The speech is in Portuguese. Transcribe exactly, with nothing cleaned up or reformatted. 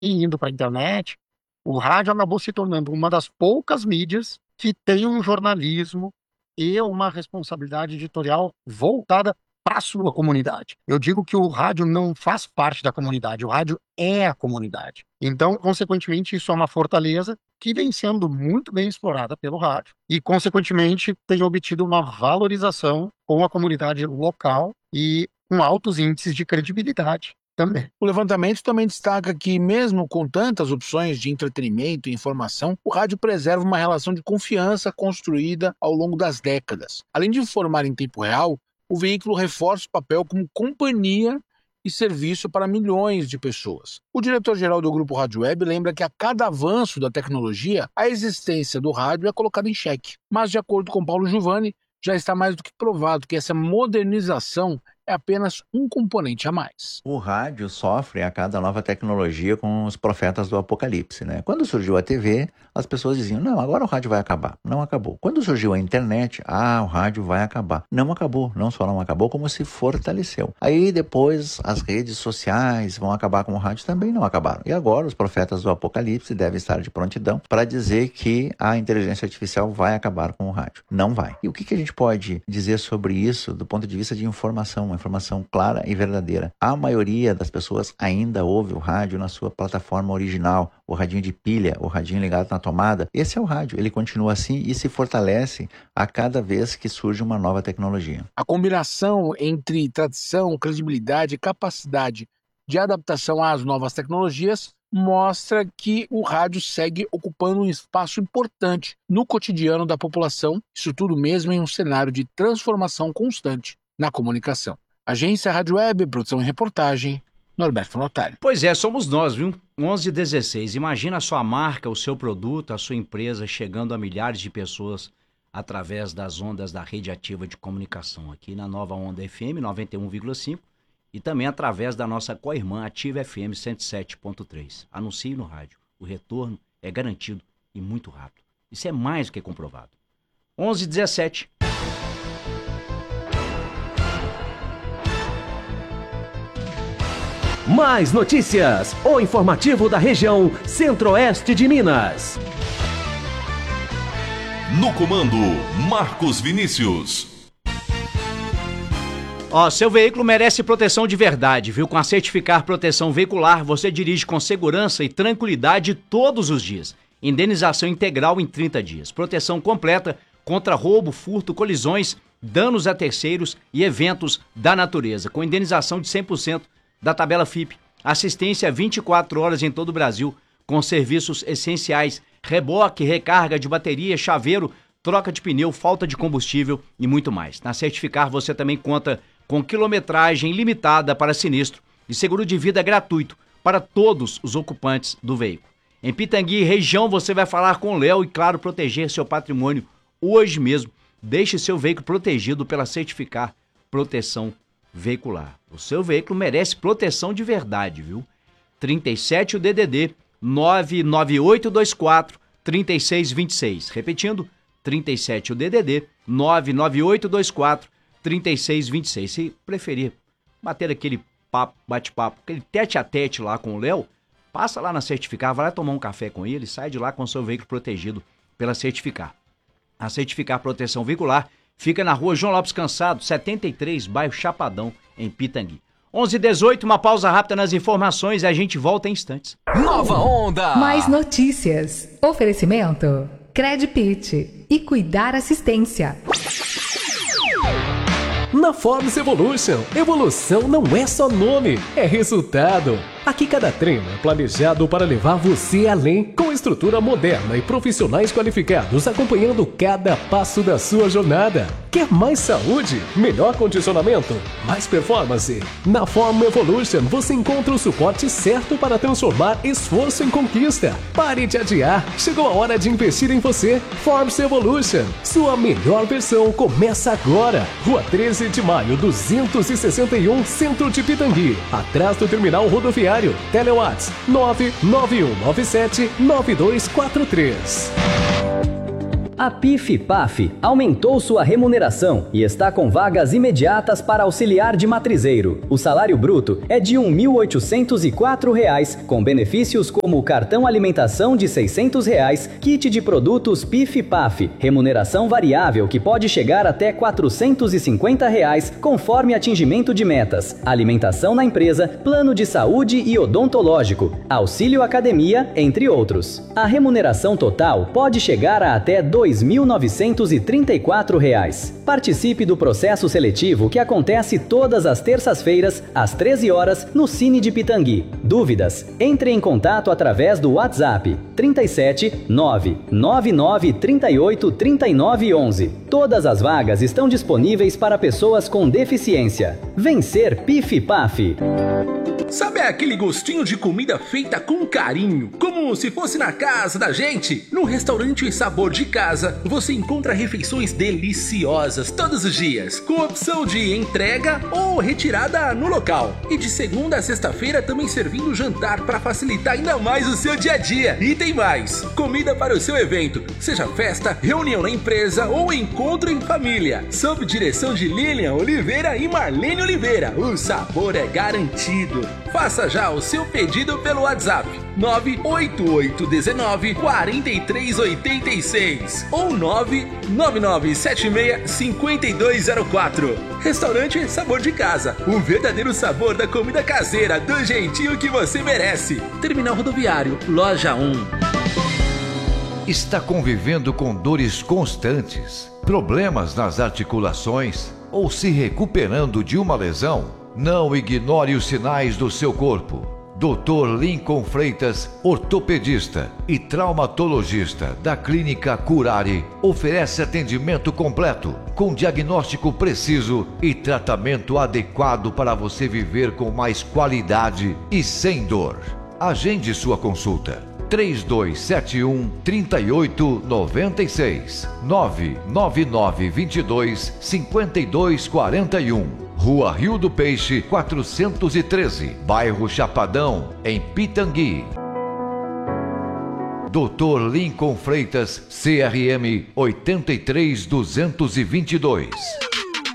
indo para a internet, o rádio acabou se tornando uma das poucas mídias que tem um jornalismo e uma responsabilidade editorial voltada para a sua comunidade. Eu digo que o rádio não faz parte da comunidade, o rádio é a comunidade. Então, consequentemente, isso é uma fortaleza que vem sendo muito bem explorada pelo rádio e, consequentemente, tem obtido uma valorização com a comunidade local e com altos índices de credibilidade também. O levantamento também destaca que, mesmo com tantas opções de entretenimento e informação, o rádio preserva uma relação de confiança construída ao longo das décadas. Além de informar em tempo real, o veículo reforça o papel como companhia e serviço para milhões de pessoas. O diretor-geral do Grupo Rádio Web lembra que a cada avanço da tecnologia, a existência do rádio é colocada em xeque. Mas, de acordo com Paulo Giovanni, já está mais do que provado que essa modernização é apenas um componente a mais. O rádio sofre a cada nova tecnologia com os profetas do apocalipse, né? Quando surgiu a T V, as pessoas diziam, não, agora o rádio vai acabar. Não acabou. Quando surgiu a internet, ah, o rádio vai acabar. Não acabou. Não só não acabou, como se fortaleceu. Aí depois as redes sociais vão acabar com o rádio, também não acabaram. E agora os profetas do apocalipse devem estar de prontidão para dizer que a inteligência artificial vai acabar com o rádio. Não vai. E o que, que a gente pode dizer sobre isso do ponto de vista de informação? Uma informação clara e verdadeira. A maioria das pessoas ainda ouve o rádio na sua plataforma original, o radinho de pilha, o radinho ligado na tomada. Esse é o rádio, ele continua assim e se fortalece a cada vez que surge uma nova tecnologia. A combinação entre tradição, credibilidade e capacidade de adaptação às novas tecnologias mostra que o rádio segue ocupando um espaço importante no cotidiano da população, isso tudo mesmo em um cenário de transformação constante na comunicação. Agência Rádio Web, produção e reportagem, Norberto Notari. Pois é, somos nós, viu? onze e dezesseis. Imagina a sua marca, o seu produto, a sua empresa chegando a milhares de pessoas através das ondas da rede ativa de comunicação aqui na Nova Onda F M noventa e um vírgula cinco e também através da nossa co-irmã Ativa F M cento e sete ponto três. Anuncie no rádio. O retorno é garantido e muito rápido. Isso é mais do que comprovado. onze e dezessete. Mais notícias, o informativo da região Centro-Oeste de Minas. No comando, Marcos Vinícius. Ó, seu veículo merece proteção de verdade, viu? Com a Certificar Proteção Veicular, você dirige com segurança e tranquilidade todos os dias. Indenização integral em trinta dias. Proteção completa contra roubo, furto, colisões, danos a terceiros e eventos da natureza. Com indenização de cem por cento da tabela F I P. Assistência vinte e quatro horas em todo o Brasil, com serviços essenciais, reboque, recarga de bateria, chaveiro, troca de pneu, falta de combustível e muito mais. Na Certificar você também conta com quilometragem limitada para sinistro e seguro de vida gratuito para todos os ocupantes do veículo. Em Pitangui e região você vai falar com o Léo e, claro, proteger seu patrimônio hoje mesmo. Deixe seu veículo protegido pela Certificar Proteção Veicular. O seu veículo merece proteção de verdade, viu? trinta e sete o D D D nove nove oito dois quatro três seis dois seis. Repetindo, trinta e sete o D D D nove nove oito dois quatro três seis dois seis. Se preferir bater aquele papo, bate-papo, aquele tete a tete lá com o Léo, passa lá na Certificar, vai lá tomar um café com ele, sai de lá com o seu veículo protegido pela Certificar. A Certificar Proteção Veicular fica na rua João Lopes Cansado, setenta e três, bairro Chapadão, em Pitangui. onze e dezoito, uma pausa rápida nas informações e a gente volta em instantes. Nova Onda! Mais notícias. Oferecimento. Credpit e Cuidar Assistência. Na Forbes Evolution, evolução não é só nome, é resultado. Aqui cada treino é planejado para levar você além, com estrutura moderna e profissionais qualificados acompanhando cada passo da sua jornada. Quer mais saúde? Melhor condicionamento? Mais performance? Na Form Evolution você encontra o suporte certo para transformar esforço em conquista. Pare de adiar, chegou a hora de investir em você. Forbes Evolution, sua melhor versão começa agora. Rua treze de maio, duzentos e sessenta e um, Centro de Pitangui, atrás do terminal rodoviário. Telewatts nove nove um nove sete nove dois quatro três. A P I F P A F aumentou sua remuneração e está com vagas imediatas para auxiliar de matrizeiro. O salário bruto é de um mil oitocentos e quatro reais, com benefícios como cartão alimentação de seiscentos reais, kit de produtos P I F P A F, remuneração variável que pode chegar até quatrocentos e cinquenta reais, conforme atingimento de metas, alimentação na empresa, plano de saúde e odontológico, auxílio academia, entre outros. A remuneração total pode chegar a até dois mil novecentos e trinta e quatro reais. Participe do processo seletivo que acontece todas as terças-feiras, às treze horas, no Cine de Pitangui. Dúvidas? Entre em contato através do WhatsApp trinta e sete, nove nove nove, trinta e oito, trinta e nove, onze. Todas as vagas estão disponíveis para pessoas com deficiência. Vencer P I F P A F. Sabe aquele gostinho de comida feita com carinho, como se fosse na casa da gente? No restaurante Sabor de Casa, você encontra refeições deliciosas todos os dias, com opção de entrega ou retirada no local. E de segunda a sexta-feira também servindo jantar para facilitar ainda mais o seu dia a dia. E tem mais, comida para o seu evento, seja festa, reunião na empresa ou encontro em família. Sob direção de Lilian Oliveira e Marlene Oliveira, o sabor é garantido. Faça já o seu pedido pelo WhatsApp nove oito oito um nove, quatro três oito seis ou nove nove nove sete seis, cinco dois zero quatro. Restaurante Sabor de Casa, o verdadeiro sabor da comida caseira, do jeitinho que você merece. Terminal Rodoviário, Loja um. Está convivendo com dores constantes, problemas nas articulações ou se recuperando de uma lesão? Não ignore os sinais do seu corpo. doutor Lincoln Freitas, ortopedista e traumatologista da Clínica Curare, oferece atendimento completo, com diagnóstico preciso e tratamento adequado para você viver com mais qualidade e sem dor. Agende sua consulta. três dois sete um, três oito nove seis, nove nove nove dois dois, cinco dois quatro um. Rua Rio do Peixe, quatrocentos e treze, bairro Chapadão, em Pitangui. doutor Lincoln Freitas, C R M oito três dois dois dois.